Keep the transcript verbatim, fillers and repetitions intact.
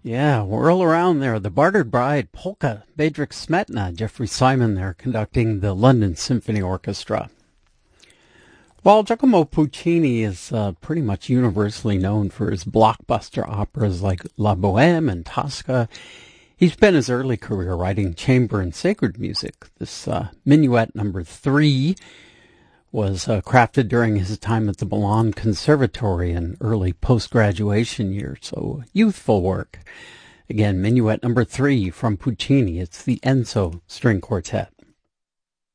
Yeah, whirl around there. The Bartered Bride, Polka, Bedřich Smetana, Jeffrey Simon there conducting the London Symphony Orchestra. While Giacomo Puccini is uh, pretty much universally known for his blockbuster operas like La Bohème and Tosca, he spent his early career writing chamber and sacred music. This uh, Minuet number three was uh, crafted during his time at the Milan Conservatory in early post-graduation years, so youthful work. Again, Minuet number three from Puccini. It's the Enzo String Quartet.